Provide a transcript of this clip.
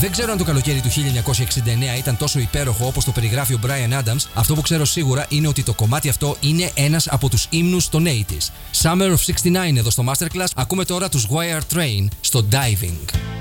Δεν ξέρω αν το καλοκαίρι του 1969 ήταν τόσο υπέροχο όπως το περιγράφει ο Bryan Adams. Αυτό που ξέρω σίγουρα είναι ότι το κομμάτι αυτό είναι ένας από τους ύμνους των 80s. Summer of 69 εδώ στο Masterclass. Ακούμε τώρα τους Wire Train στο Diving.